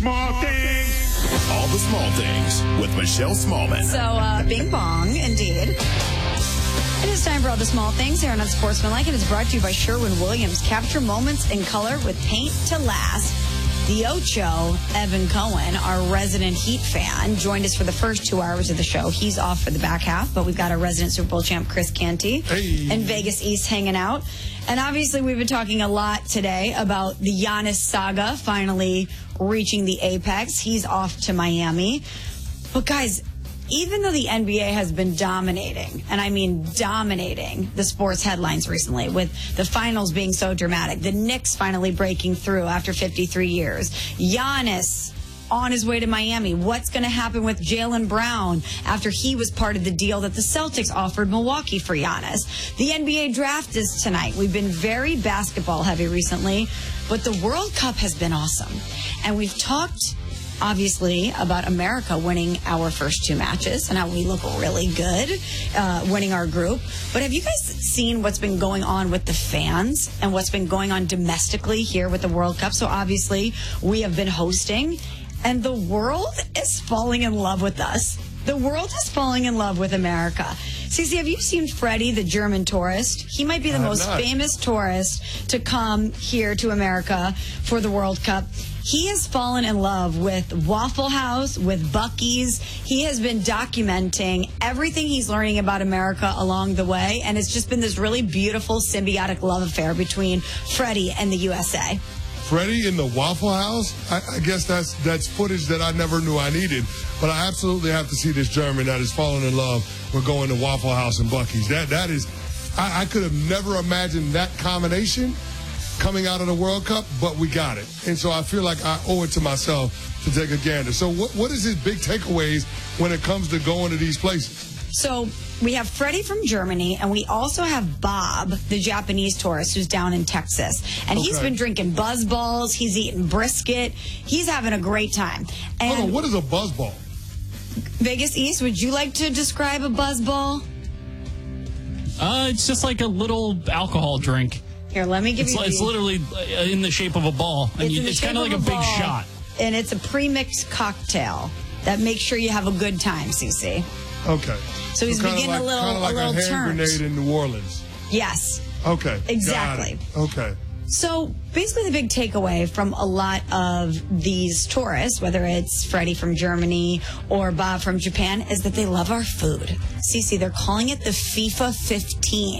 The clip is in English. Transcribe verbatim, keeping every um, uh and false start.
small things. All the small things with Michelle Smallman. So, uh, bing bong, indeed. It is time for All the Small Things here on Unsportsmanlike, and it's brought to you by Sherwin-Williams. Capture moments in color with paint to last. The Ocho, Evan Cohen, our resident Heat fan, joined us for the first two hours of the show. He's off for the back half, but we've got our resident Super Bowl champ, Chris Canty, hey. in Vegas East hanging out. And obviously, we've been talking a lot today about the Giannis saga finally reaching the apex. He's off to Miami. But guys, even though the N B A has been dominating, and I mean dominating the sports headlines recently, with the finals being so dramatic, the Knicks finally breaking through after fifty-three years, Giannis on his way to Miami. What's going to happen with Jaylen Brown after he was part of the deal that the Celtics offered Milwaukee for Giannis? The N B A draft is tonight. We've been very basketball heavy recently, but the World Cup has been awesome. And we've talked obviously about America winning our first two matches and how we look really good uh, winning our group. But have you guys seen what's been going on with the fans and what's been going on domestically here with the World Cup? So obviously we have been hosting, and the world is falling in love with us. The world is falling in love with America. Cece, have you seen Freddie, the German tourist? He might be the most not. famous tourist to come here to America for the World Cup. He has fallen in love with Waffle House, with Buc-ee's. He has been documenting everything he's learning about America along the way, and it's just been this really beautiful symbiotic love affair between Freddie and the U S A. Freddie in the Waffle House? I, I guess that's that's footage that I never knew I needed. But I absolutely have to see this German that is falling in love with going to Waffle House and Buc-ee's. That That is, I, I could have never imagined that combination coming out of the World Cup, but we got it. And so I feel like I owe it to myself to take a gander. So what what is his big takeaways when it comes to going to these places? So we have Freddie from Germany, and we also have Bob, the Japanese tourist who's down in Texas. And Okay. he's been drinking Buzz Balls. He's eating brisket. He's having a great time. And Hold on, what is a buzz ball? Vegas East, would you like to describe a Buzz Ball? Uh, it's just like a little alcohol drink. Here, let me give It's, you li- it's the- literally uh, in the shape of a ball. And It's you, in the it's shape kind of like a of big ball, shot. And it's a pre-mixed cocktail that makes sure you have a good time, Cece. Okay. So he's kinda beginning like, a little, kinda like a little hand turnt. grenade in New Orleans. Yes. Okay. got Exactly. it. Okay. So basically the big takeaway from a lot of these tourists, whether it's Freddie from Germany or Bob from Japan, is that they love our food. Cece, they're calling it the FIFA fifteen.